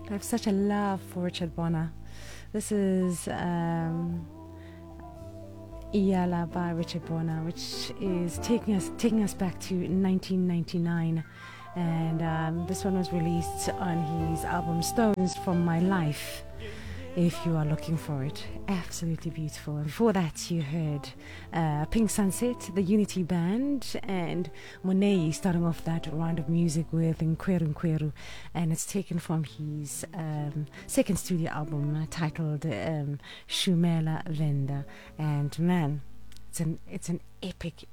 I have such a love for Richard Bonner. This is Iyala by Richard Bonner, which is taking us back to 1999. And this one was released on his album Stones From My Life, if you are looking for it. Absolutely beautiful. And before that you heard Pink Sunset, the Unity Band, and Monet starting off that round of music with Nkweru Nkweru, and it's taken from his second studio album titled Shumela Venda. And man, it's an epic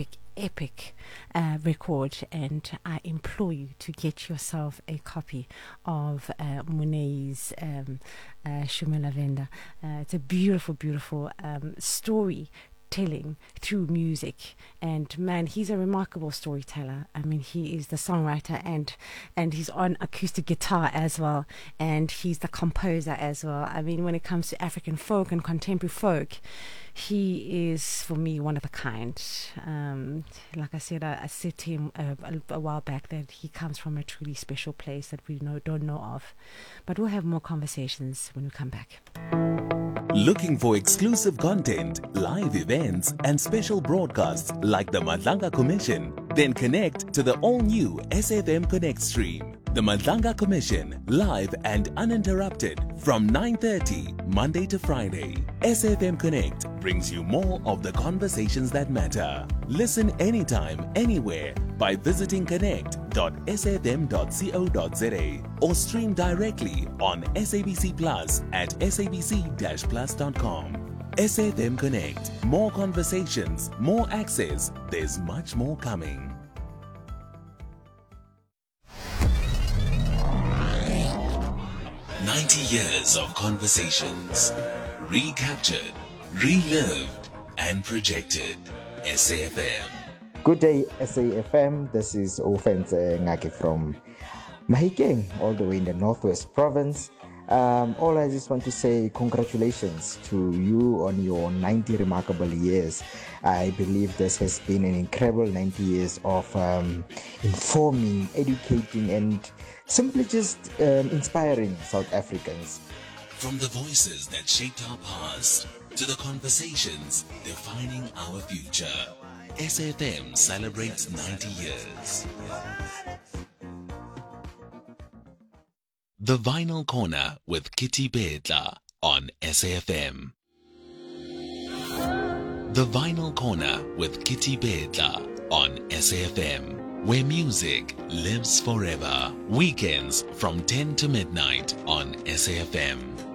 record, and I implore you to get yourself a copy of Monet's Shumela Venda. It's a beautiful story telling through music, and man, he's a remarkable storyteller. I mean, he is the songwriter and he's on acoustic guitar as well, and he's the composer as well. I mean, when it comes to African folk and contemporary folk, he is, for me, one of a kind. Like I said, I said to him a while back that he comes from a truly special place that we don't know of. But we'll have more conversations when we come back. Looking for exclusive content, live events, and special broadcasts like the Madlanga Commission? Then connect to the all-new SFM Connect stream. The Madlanga Commission, live and uninterrupted from 9:30 Monday to Friday. SFM Connect brings you more of the conversations that matter. Listen anytime, anywhere by visiting connect.sfm.co.za or stream directly on SABC Plus at sabc-plus.com. SFM Connect. More conversations, more access. There's much more coming. "90 years of conversations, recaptured, relived, and projected." SAFM. Good day, SAFM. This is Ofense Ngake from Mahikeng, all the way in the Northwest Province. All I just want to say, congratulations to you on your 90 remarkable years. I believe this has been an incredible 90 years of informing, educating, and simply just inspiring South Africans. From the voices that shaped our past to the conversations defining our future, SFM celebrates 90 years. The Vinyl Corner with Kitty Bedla on SAFM. The Vinyl Corner with Kitty Bedla on SAFM, where music lives forever. Weekends from 10 to midnight on SAFM.